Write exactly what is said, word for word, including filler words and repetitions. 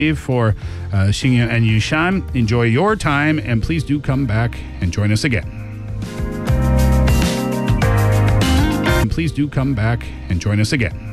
for uh, Xingyan and Yushan. Enjoy your time, and please do come back and join us again. And please do come back and join us again.